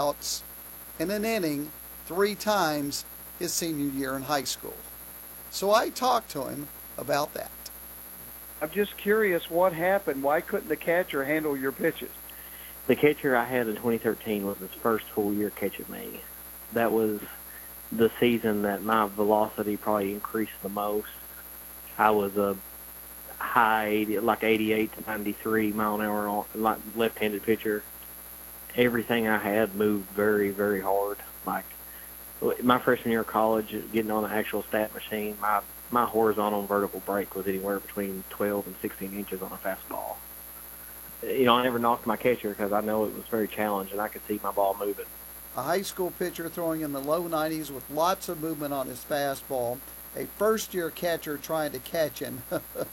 outs in an inning 3 times his senior year in high school. So I talked to him about that. I'm just curious what happened. Why couldn't the catcher handle your pitches? The catcher I had in 2013 was his first full year catching me. That was the season that my velocity probably increased the most. I was a high 80, like 88 to 93 mile an hour, like left-handed pitcher. Everything I had moved very, very hard. Like my freshman year of college, getting on the actual stat machine, my horizontal and vertical break was anywhere between 12 and 16 inches on a fastball. You know, I never knocked my catcher because I know it was very challenging. I could see my ball moving. A high school pitcher throwing in the low 90s with lots of movement on his fastball. A first-year catcher trying to catch him.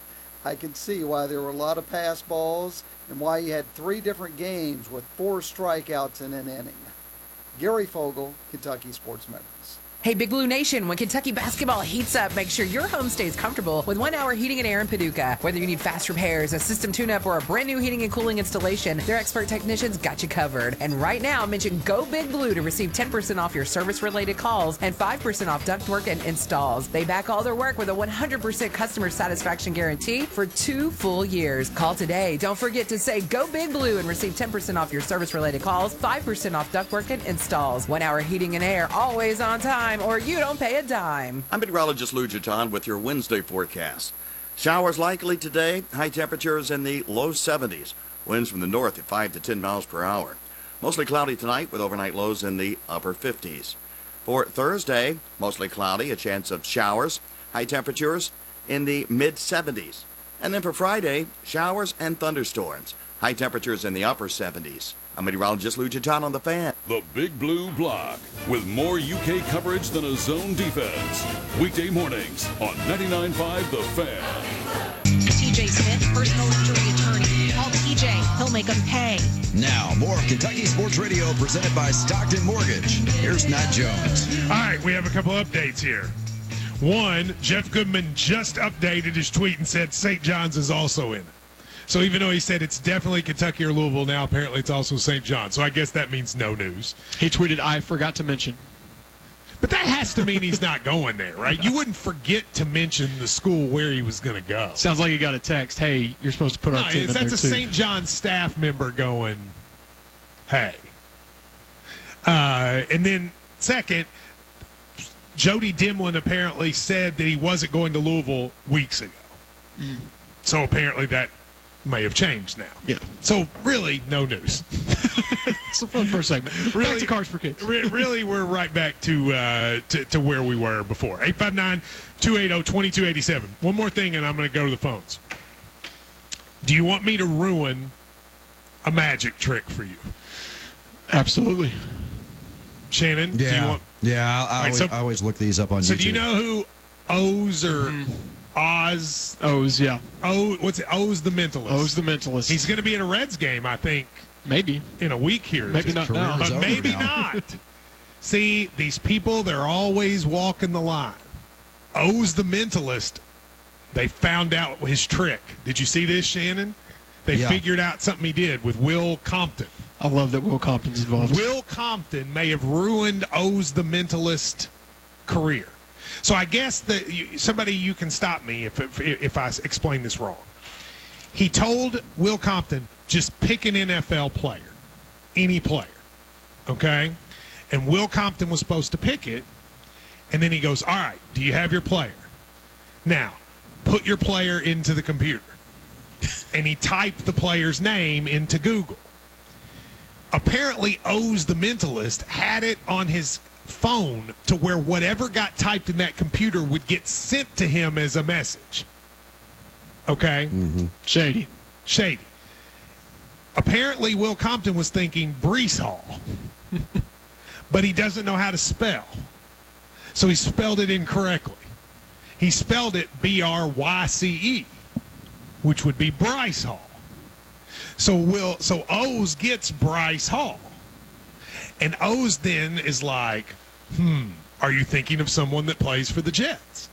I can see why there were a lot of pass balls and why he had 3 different games with 4 strikeouts in an inning. Gary Fogle, Kentucky Sports Memories. Hey, Big Blue Nation, when Kentucky basketball heats up, make sure your home stays comfortable with 1 Hour Heating and Air in Paducah. Whether you need fast repairs, a system tune-up, or a brand new heating and cooling installation, their expert technicians got you covered. And right now, mention Go Big Blue to receive 10% off your service-related calls and 5% off ductwork and installs. They back all their work with a 100% customer satisfaction guarantee for 2 full years. Call today. Don't forget to say Go Big Blue and receive 10% off your service-related calls, 5% off ductwork and installs. 1 Hour Heating and Air, always on time, or you don't pay a dime. I'm meteorologist Lou Jaton with your Wednesday forecast. Showers likely today, high temperatures in the low 70s. Winds from the north at 5 to 10 miles per hour. Mostly cloudy tonight with overnight lows in the upper 50s. For Thursday, mostly cloudy, a chance of showers, high temperatures in the mid 70s. And then for Friday, showers and thunderstorms, high temperatures in the upper 70s. I'm meteorologist Lou Jaton on The Fan. The Big Blue Block, with more UK coverage than a zone defense. Weekday mornings on 99.5 The Fan. TJ Smith, personal injury attorney. Call TJ. He'll make them pay. Now, more of Kentucky Sports Radio presented by Stockton Mortgage. Here's Nat Jones. All right, we have a couple updates here. One, Jeff Goodman just updated his tweet and said St. John's is also in it. So even though he said it's definitely Kentucky or Louisville now, apparently it's also St. John. So I guess that means no news. He tweeted, I forgot to mention. But that has to mean he's not going there, right? You wouldn't forget to mention the school where he was going to go. Sounds like he got a text, hey, you're supposed to put our team in there too. That's a St. John staff member going, hey. And then second, Jody Dimlin apparently said that he wasn't going to Louisville weeks ago. So apparently that may have changed now. Yeah. So really, no news. It's a fun first segment. Really, back to Cards for Kids. Really, we're right back to where we were before. 859-280-2287. One more thing, and I'm going to go to the phones. Do you want me to ruin a magic trick for you? Absolutely. Shannon? Yeah. Do you want... Yeah, I always look these up on YouTube. So do you know who Oz or Oz? Oz, yeah. What's it? Oz the Mentalist. Oz the Mentalist. He's going to be at a Reds game, I think. Maybe. In a week here. Maybe not now. But maybe not. See, these people, they're always walking the line. Oz the Mentalist, they found out his trick. Did you see this, Shannon? They figured out something he did with Will Compton. I love that Will Compton's involved. Will Compton may have ruined Oz the Mentalist career. So I guess that somebody, you can stop me if I explain this wrong. He told Will Compton, just pick an NFL player, any player, okay? And Will Compton was supposed to pick it, and then he goes, all right, do you have your player? Now, put your player into the computer. And he typed the player's name into Google. Apparently, Oz the Mentalist had it on his phone to where whatever got typed in that computer would get sent to him as a message. Okay? Mm-hmm. Shady. Apparently, Will Compton was thinking Brees Hall. But he doesn't know how to spell. So he spelled it incorrectly. He spelled it B-R-Y-C-E, which would be Bryce Hall. So Oz gets Bryce Hall. And Oz then is like, are you thinking of someone that plays for the Jets?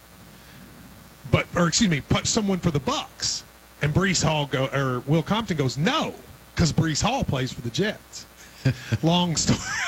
Someone for the Bucks. And Will Compton goes, no, because Brees Hall plays for the Jets. Long story.